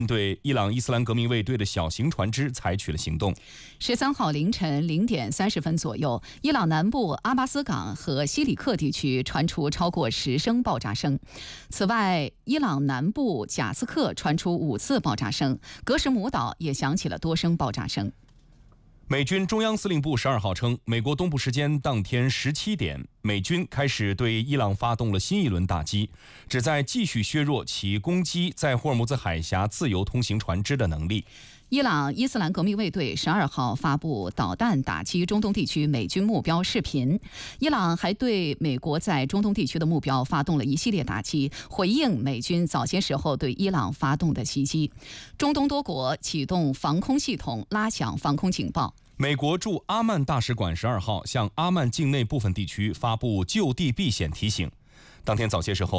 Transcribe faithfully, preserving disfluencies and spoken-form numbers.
对伊朗伊斯兰革命卫队的小型船只采取了行动。 十三号凌晨零点三十分左右，伊朗南部阿巴斯港和西里克地区传出超过十声爆炸声。此外，伊朗南部贾斯克传出五次爆炸声，格什姆岛也响起了多声爆炸声。 美军中央司令部十二号称，美国东部时间当天十七点，美军开始对伊朗发动了新一轮打击，旨在继续削弱其攻击在霍尔木兹海峡自由通行船只的能力。 伊朗伊斯兰革命卫队十二号发布导弹打击中东地区美军目标视频。伊朗还对美国在中东地区的目标发动了一系列打击，回应美军早些时候对伊朗发动的袭击。中东多国启动防空系统，拉响防空警报。 美国驻阿曼大使馆十二号向阿曼境内部分地区发布就地避险提醒。当天早些时候，